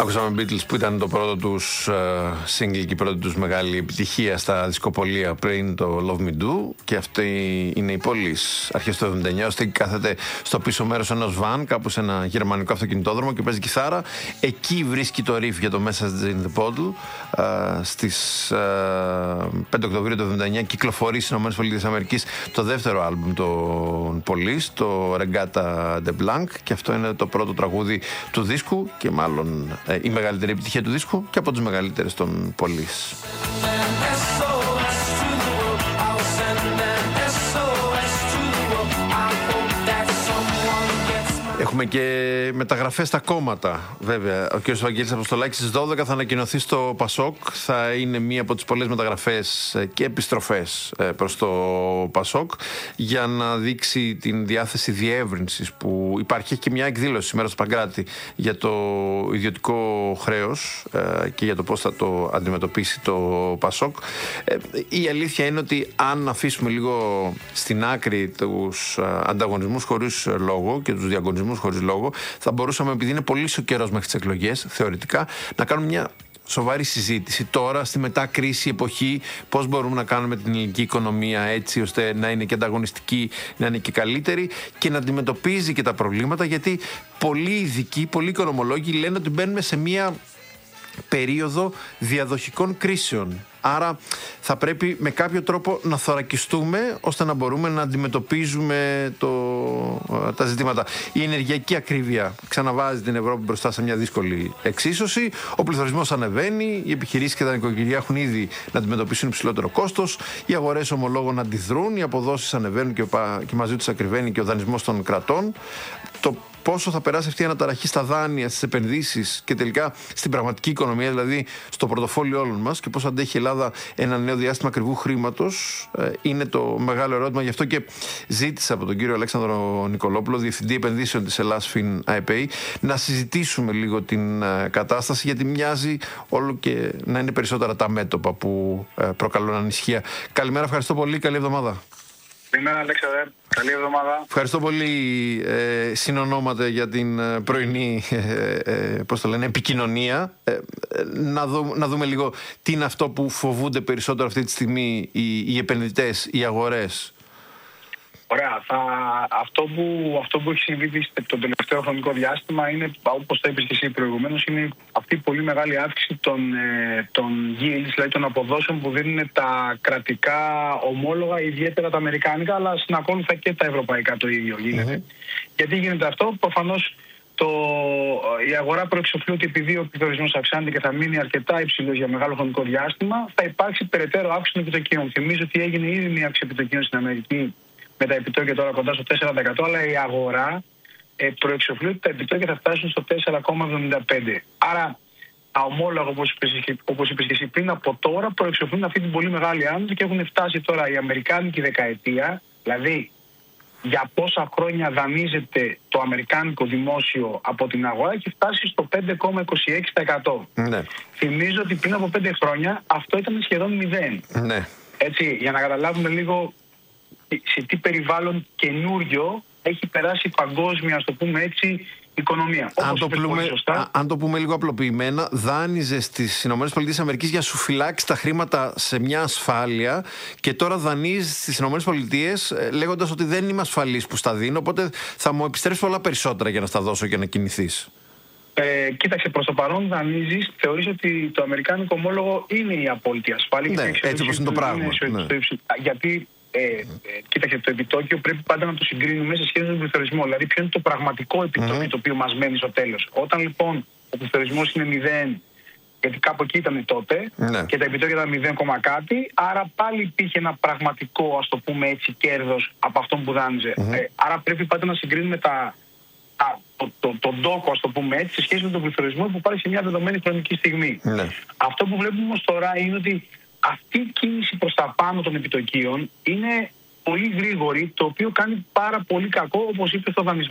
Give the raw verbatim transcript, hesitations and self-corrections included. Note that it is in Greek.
Άκουσαμε Beatles που ήταν το πρώτο τους single και η πρώτη τους μεγάλη επιτυχία στα δισκοπολία πριν το Love Me Do, και αυτή είναι η Police αρχές του εβδομήντα εννιά. Ο Sting κάθεται στο πίσω μέρος ενός βαν κάπου σε ένα γερμανικό αυτοκινητόδρομο και παίζει κιθάρα. Εκεί βρίσκει το riff για το Message in the Bottle. Στις πέντε Οκτωβρίου του εβδομήντα εννιά κυκλοφορεί στις ΗΠΑ το δεύτερο άλμπουμ των Police, το Regatta de Blanc, και αυτό είναι το πρώτο τραγούδι του δίσκου και μάλλον ε, η μεγαλύτερη επιτυχία του δίσκου και από τις μεγαλύτερες των Police. Έχουμε και μεταγραφές στα κόμματα, βέβαια. Ο κ. Βαγγέλης Αποστολάκης στις δώδεκα θα ανακοινωθεί στο Πασόκ. Θα είναι μία από τις πολλές μεταγραφές και επιστροφές προς το Πασόκ για να δείξει την διάθεση διεύρυνσης που υπάρχει. Έχει και μια εκδήλωση σήμερα στο Παγκράτη για το ιδιωτικό χρέος και για το πώς θα το αντιμετωπίσει το Πασόκ. Η αλήθεια είναι ότι αν αφήσουμε λίγο στην άκρη τους ανταγωνισμούς χωρίς λόγο και τους διαγωνισμούς χωρίς λόγο, θα μπορούσαμε, επειδή είναι πολύ ο καιρός μέχρι τις εκλογές, θεωρητικά, να κάνουμε μια σοβαρή συζήτηση τώρα, στη μετά κρίση εποχή, πώς μπορούμε να κάνουμε την ελληνική οικονομία έτσι ώστε να είναι και ανταγωνιστική, να είναι και καλύτερη και να αντιμετωπίζει και τα προβλήματα, γιατί πολλοί ειδικοί, πολλοί οικονομολόγοι λένε ότι μπαίνουμε σε μια περίοδο διαδοχικών κρίσεων. Άρα θα πρέπει με κάποιο τρόπο να θωρακιστούμε ώστε να μπορούμε να αντιμετωπίζουμε το, τα ζητήματα. Η ενεργειακή ακρίβεια ξαναβάζει την Ευρώπη μπροστά σε μια δύσκολη εξίσωση. Ο πληθωρισμός ανεβαίνει, οι επιχειρήσεις και τα νοικοκυριά έχουν ήδη να αντιμετωπίσουν υψηλότερο κόστος, οι αγορές ομολόγων αντιδρούν, οι αποδόσεις ανεβαίνουν και, και μαζί τους ακριβένει και ο δανεισμός των κρατών. Το πόσο θα περάσει αυτή η αναταραχή στα δάνεια, στις επενδύσεις και τελικά στην πραγματική οικονομία, δηλαδή στο πορτοφόλι όλων μας, και πώς αντέχει η Ελλάδα ένα νέο διάστημα ακριβού χρήματος, είναι το μεγάλο ερώτημα. Γι' αυτό και ζήτησα από τον κύριο Αλέξανδρο Νικολόπουλο, Διευθυντή Επενδύσεων της Ελλάσφιν ΑΕΠΕΗ, να συζητήσουμε λίγο την κατάσταση, γιατί μοιάζει όλο και να είναι περισσότερα τα μέτωπα που προκαλούν ανησυχία. Καλημέρα, ευχαριστώ πολύ, καλή εβδομάδα. Καλημέρα, Αλέξανδρε. Καλή εβδομάδα. Ευχαριστώ πολύ, ε, συνονόματα, για την πρωινή ε, ε, πώς το λένε, επικοινωνία. Ε, να, δω, να δούμε λίγο τι είναι αυτό που φοβούνται περισσότερο αυτή τη στιγμή οι, οι επενδυτές, οι αγορές. Ωραία. Θα, αυτό, που, αυτό που έχει συμβεί το τελευταίο χρονικό διάστημα είναι, όπως το είπες και εσύ προηγουμένως, είναι αυτή η πολύ μεγάλη αύξηση των, ε, των yields, δηλαδή των αποδόσεων που δίνουν τα κρατικά ομόλογα, ιδιαίτερα τα αμερικάνικα, αλλά συνακόλουθα και τα ευρωπαϊκά το ίδιο γίνεται. Mm-hmm. Γιατί γίνεται αυτό? Προφανώς το, η αγορά προεξοφλεί ότι επειδή ο πληθωρισμός αυξάνεται και θα μείνει αρκετά υψηλός για μεγάλο χρονικό διάστημα, θα υπάρξει περαιτέρω αύξηση των επιτοκίων. Θυμίζω ότι έγινε ήδη μια αύξηση επιτοκίων στην Αμερική με τα επιτόκια τώρα κοντά στο τέσσερα τοις εκατό, αλλά η αγορά ε, προεξοφλεί ότι τα επιτόκια θα φτάσουν στο τέσσερα κόμμα εβδομήντα πέντε. Άρα τα ομόλογα, όπως είπες και εσύ πριν, από τώρα προεξοφλούν αυτή την πολύ μεγάλη άνοδο και έχουν φτάσει τώρα η αμερικάνικη δεκαετία, δηλαδή για πόσα χρόνια δανείζεται το αμερικάνικο δημόσιο από την αγορά, έχει φτάσει στο πέντε κόμμα είκοσι έξι τοις εκατό. Ναι. Θυμίζω ότι πριν από πέντε χρόνια αυτό ήταν σχεδόν μηδέν. Ναι. Έτσι, για να καταλάβουμε λίγο σε τι περιβάλλον καινούριο έχει περάσει παγκόσμια, ας το πούμε έτσι, οικονομία. Αν το, πλούμε, α, αν το πούμε λίγο απλοποιημένα, δάνειζε στις ΗΠΑ για σου φυλάξει τα χρήματα σε μια ασφάλεια και τώρα δανείζει στις ΗΠΑ λέγοντας ότι δεν είμαι ασφαλής που στα δίνω, οπότε θα μου επιστρέψει πολλά περισσότερα για να στα δώσω και να κινηθείς. Ε, κοίταξε, προς το παρόν δανείζεις, θεωρείς ότι το αμερικάνικο ομόλογο είναι η απόλυτη ασφάλεια. Ναι, έτσι όπως είναι το πράγμα. Είναι, ναι. Γιατί Ε, ε, κοίταξε, το επιτόκιο πρέπει πάντα να το συγκρίνουμε σε σχέση με τον πληθωρισμό. Δηλαδή, ποιο είναι το πραγματικό επιτόκιο mm-hmm. το οποίο μας μένει στο τέλος. Όταν λοιπόν ο πληθωρισμός είναι μηδέν, γιατί κάπου εκεί ήταν τότε, mm-hmm. και τα επιτόκια ήταν μηδέν, κάτι, άρα πάλι υπήρχε ένα πραγματικό, ας το πούμε έτσι, κέρδος από αυτόν που δάνειζε. Mm-hmm. Ε, άρα πρέπει πάντα να συγκρίνουμε τα, τα, το, το, το ντόκο, ας το πούμε έτσι, σε σχέση με τον πληθωρισμό που υπάρχει σε μια δεδομένη χρονική στιγμή. Mm-hmm. Αυτό που βλέπουμε όμως τώρα είναι ότι αυτή η κίνηση προς τα πάνω των επιτοκίων είναι πολύ γρήγορη, το οποίο κάνει πάρα πολύ κακό, όπως είπε, στο δανεισμό.